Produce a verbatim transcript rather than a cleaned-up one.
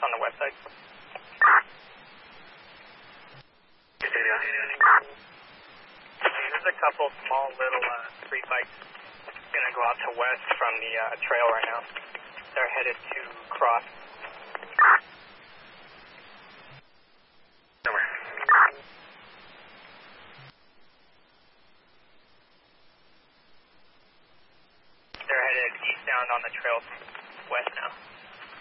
on the west side. There's a couple small little uh, street bikes gonna go out to west from the uh, trail right now. They're headed to cross. They're headed eastbound on the trail west now.